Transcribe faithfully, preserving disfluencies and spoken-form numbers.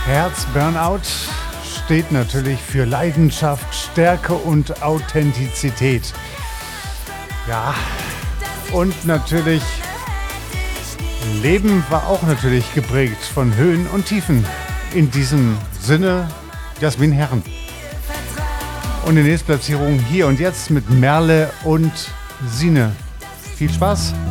Herz-Burnout steht natürlich für Leidenschaft, Stärke und Authentizität. Ja, und natürlich, Leben war auch natürlich geprägt von Höhen und Tiefen. In diesem Sinne, Jasmin Herren. Und die nächste Platzierung hier und jetzt mit Merle und Sine. Viel Spaß!